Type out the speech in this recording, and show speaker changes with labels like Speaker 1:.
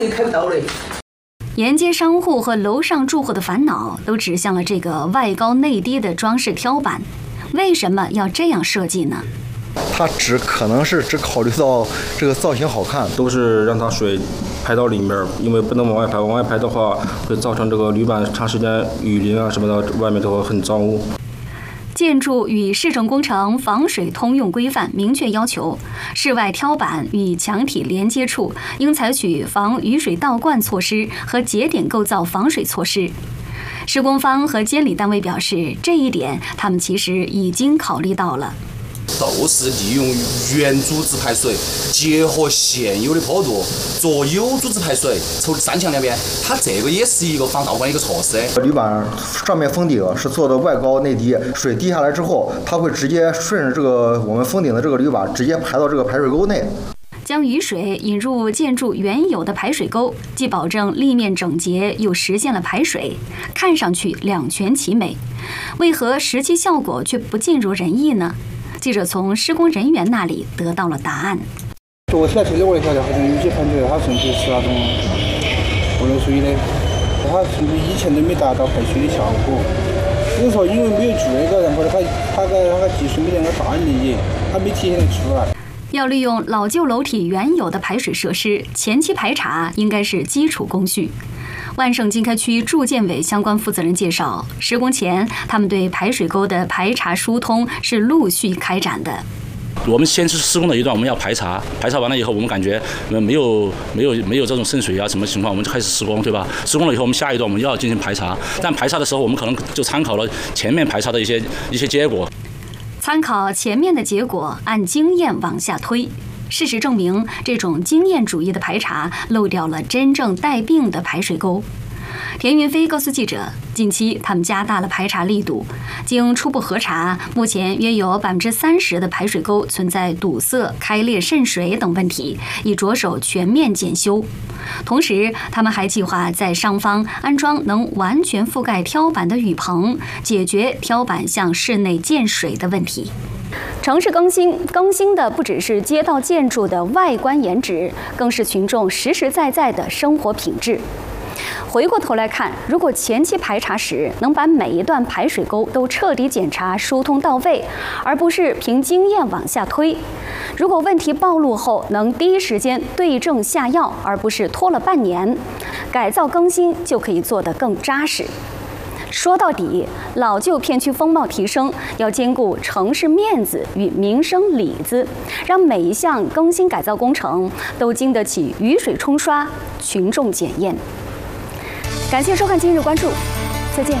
Speaker 1: 看不到的。
Speaker 2: 沿街商户和楼上住户的烦恼都指向了这个外高内低的装饰挑板，为什么要这样设计呢？
Speaker 3: 它可能是只考虑到这个造型好看，
Speaker 4: 都是让它水排到里面，因为不能往外排，往外排的话会造成这个铝板长时间雨淋啊什么的，外面都会很脏污。
Speaker 2: 建筑与市政工程防水通用规范明确要求，室外挑板与墙体连接处应采取防雨水倒灌措施和节点构造防水措施。施工方和监理单位表示，这一点他们其实已经考虑到了。
Speaker 5: 都是利用原组织排水，结合现有的坡度做有组织排水，从山墙两边，它这个也是一个防倒灌的一个措施。
Speaker 3: 铝板上面封顶是做的外高内低，水滴下来之后，它会直接顺着这个我们封顶的这个铝板直接排到这个排水沟内。
Speaker 2: 将雨水引入建筑原有的排水沟，既保证立面整洁，又实现了排水，看上去两全其美。为何实际效果却不尽如人意呢？记者从施工人员那里得到了答案。
Speaker 6: 做起来特别我的条件，好像有些盘子它甚至是那种不漏水的，它甚至以前都没达到排水的效果。有时候因为没有做那个，然后它个技术没那个大理解，它没体现得出来。
Speaker 2: 要利用老旧楼体原有的排水设施，前期排查应该是基础工序。万盛经开区住建委相关负责人介绍，施工前他们对排水沟的排查疏通是陆续开展的。
Speaker 7: 我们先是施工的一段，我们要排查，排查完了以后，我们感觉没有这种渗水啊什么情况，我们就开始施工，对吧？施工了以后，我们下一段我们又要进行排查，但排查的时候，我们可能就参考了前面排查的一些结果。
Speaker 2: 参考前面的结果，按经验往下推。事实证明，这种经验主义的排查漏掉了真正带病的排水沟。田云飞告诉记者，近期他们加大了排查力度，经初步核查，目前约有30%的排水沟存在堵塞、开裂渗水等问题，已着手全面检修。同时，他们还计划在上方安装能完全覆盖挑板的雨棚，解决挑板向室内溅水的问题。城市更新的不只是街道建筑的外观颜值，更是群众实实在在的生活品质。回过头来看，如果前期排查时能把每一段排水沟都彻底检查疏通到位，而不是凭经验往下推；如果问题暴露后能第一时间对症下药，而不是拖了半年，改造更新就可以做得更扎实。说到底，老旧片区风貌提升要兼顾城市面子与民生里子，让每一项更新改造工程都经得起雨水冲刷、群众检验。感谢收看今日关注。